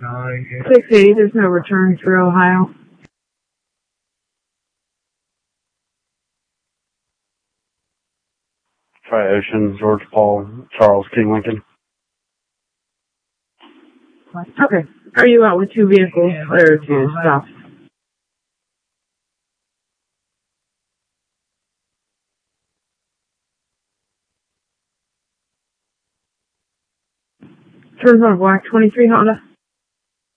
680, there's no return through Ohio. Tri-Ocean, George Paul, Charles King Lincoln. Okay. Are you out with 2 vehicles or 2 stops? Turns on black 23 Honda.